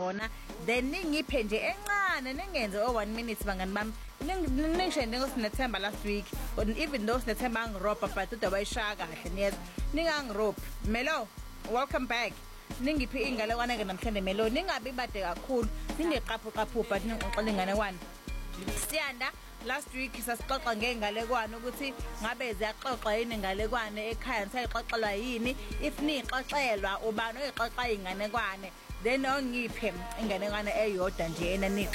zona then ningiphe nje encane ningenze 1 minute bangani bami ningisho ngoSinethemba last week even though Sinethemba angirobha but ude wayishaya kahle niyeza ningangirobhi Melo welcome back ningiphi ingalekwane ke namhlanje Melo ningabi bade kakhulu ningeqaphu but ningixoxela inganekwane Siyanda last week sasixoxa ngengalekwane ukuthi ngabe ziyaxoxa yini ingalekwane ekhaya sayixoxelwa yini if nixoxelwa ubani oyixoxa inganekwane then ongiphe inganekwane eyodwa nje ena